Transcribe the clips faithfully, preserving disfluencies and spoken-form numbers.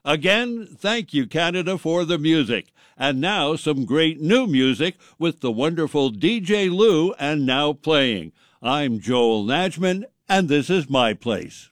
Again, thank you, Canada, for the music. And now some great new music with the wonderful D J Lou and Now Playing. I'm Joel Najman, and this is My Place.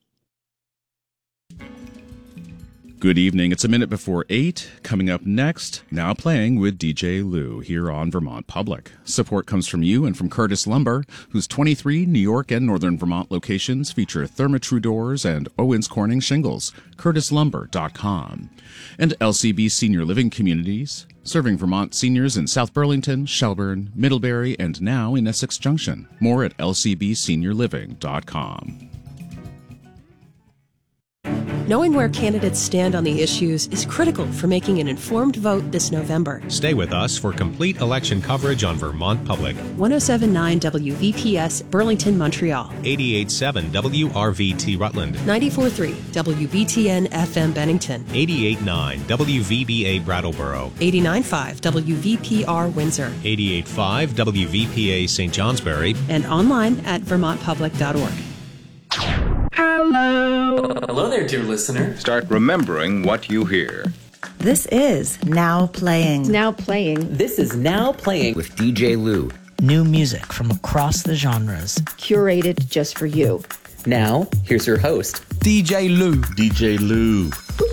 Good evening. It's a minute before eight. Coming up next, Now Playing with D J Lou here on Vermont Public. Support comes from you and from Curtis Lumber, whose twenty-three New York and Northern Vermont locations feature Therma-Tru doors and Owens Corning shingles. curtis lumber dot com. And L C B Senior Living Communities, serving Vermont seniors in South Burlington, Shelburne, Middlebury, and now in Essex Junction. More at L C B senior living dot com. Knowing where candidates stand on the issues is critical for making an informed vote this November. Stay with us for complete election coverage on Vermont Public. one oh seven point nine W V P S, Burlington, Montreal. eighty-eight point seven W R V T, Rutland. ninety-four point three W B T N F M, Bennington. eighty-eight point nine W V B A, Brattleboro. eighty-nine point five W V P R, Windsor. eighty-eight point five W V P A, Saint Johnsbury. And online at vermont public dot org. Hello. Hello there, dear listener. Start remembering what you hear. This is Now Playing. Now Playing. This is Now Playing with D J Lou. New music from across the genres. Curated just for you. Now, here's your host, D J Lou. D J Lou.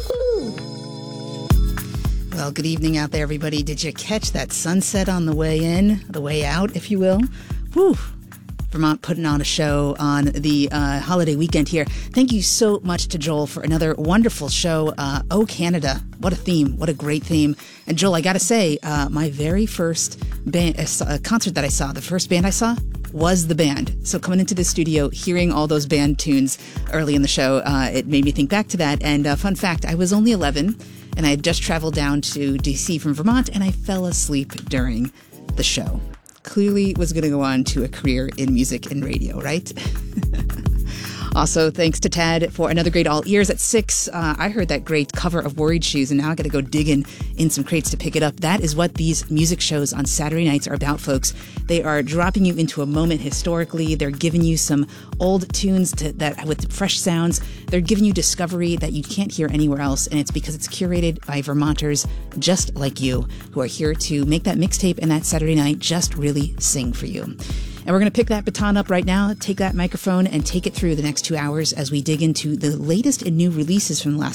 Well, good evening out there, everybody. Did you catch that sunset on the way in, the way out, if you will? Whew. Vermont putting on a show on the uh, holiday weekend here. Thank you so much to Joel for another wonderful show. Uh, oh, Canada. What a theme. What a great theme. And Joel, I got to say, uh, my very first band, uh, concert that I saw, the first band I saw was the band. So coming into the studio, hearing all those band tunes early in the show, uh, it made me think back to that. And uh, fun fact, I was only eleven and I had just traveled down to D C from Vermont and I fell asleep during the show. Clearly was going to go on to a career in music and radio, right? Also, thanks to Tad for another great All Ears at six. Uh, I heard that great cover of Worried Shoes, and now I got to go digging in some crates to pick it up. That is what these music shows on Saturday nights are about, folks. They are dropping you into a moment historically. They're giving you some old tunes to, that with fresh sounds. They're giving you discovery that you can't hear anywhere else, and it's because it's curated by Vermonters just like you, who are here to make that mixtape and that Saturday night just really sing for you. And we're going to pick that baton up right now, take that microphone, and take it through the next two hours as we dig into the latest and new releases from the last